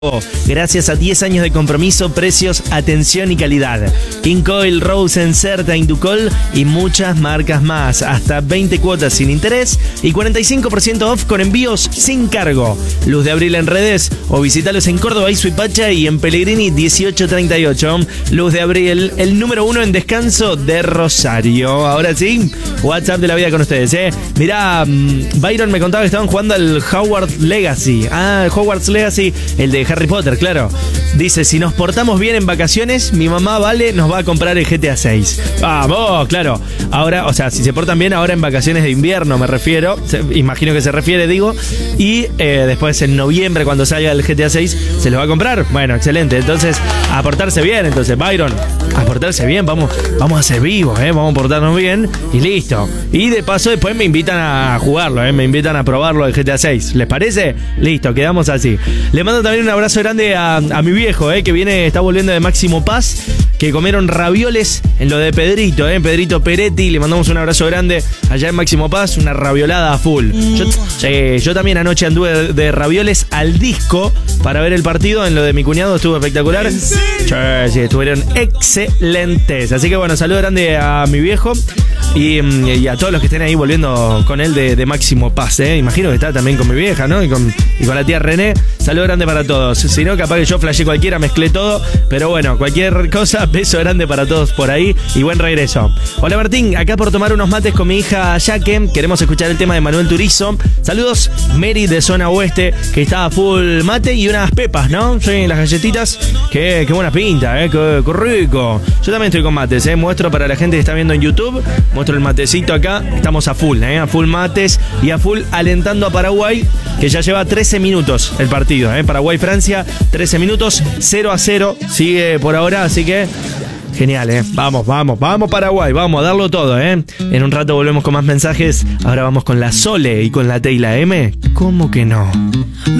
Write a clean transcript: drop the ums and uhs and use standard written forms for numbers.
Gracias a 10 años de compromiso, precios, atención y calidad. King Coil, Rose, Encerta, Inducol y muchas marcas más. Hasta 20 cuotas sin interés y 45% off con envíos sin cargo. Luz de Abril en redes o visítalos en Córdoba y Suipacha y en Pellegrini 1838. Luz de Abril, el número 1 en descanso de Rosario. Ahora sí, WhatsApp de la vida con ustedes, Mirá, Byron me contaba que estaban jugando al Hogwarts Legacy. Ah, el Hogwarts Legacy, el de Harry Potter, claro. Dice, si nos portamos bien en vacaciones, mi mamá Vale nos va a comprar el GTA 6. Vamos, claro. Ahora, o sea, si se portan bien, ahora en vacaciones de invierno me refiero. Imagino que se refiere, digo. Y después en noviembre, cuando salga el GTA 6, ¿se lo va a comprar? Bueno, excelente. Entonces, a portarse bien, entonces, Byron. A portarse bien, vamos a ser vivos, vamos a portarnos bien y listo. Y de paso después me invitan a jugarlo, me invitan a probarlo el GTA 6. ¿Les parece? Listo, quedamos así. Le mando también un abrazo grande a mi viejo, que está volviendo de Máximo Paz, que comieron ravioles en lo de Pedrito, Pedrito Peretti. Le mandamos un abrazo grande allá en Máximo Paz, una raviolada a full. Yo también anoche anduve de ravioles al disco para ver el partido. En lo de mi cuñado estuvo espectacular. Sí, estuvieron excelentes. Así que bueno, saludo grande a mi viejo y a todos los que estén ahí volviendo con él de Máximo Paz, Imagino que está también con mi vieja, ¿no? Y con la tía René. Saludo grande para todos. Si no, capaz que yo flashé cualquiera, mezclé todo. Pero bueno, cualquier cosa, beso grande para todos por ahí y buen regreso. Hola Martín, acá por tomar unos mates con mi hija Yaque. Queremos escuchar el tema de Manuel Turizo. Saludos, Mary de Zona Oeste, que estaba full mate y unas pepas, ¿no? Sí, las galletitas. Qué buena pinta, qué rico. Yo también estoy con mates, Muestro para la gente que está viendo en YouTube. Muestro el matecito acá. Estamos a full, a full mates y a full alentando a Paraguay, que ya lleva 13 minutos el partido, Paraguay-Francia, 13 minutos, 0-0, sigue por ahora, así que genial, Vamos Paraguay, vamos a darlo todo, En un rato volvemos con más mensajes. Ahora vamos con la Sole y con la T y la M. ¿Cómo que no?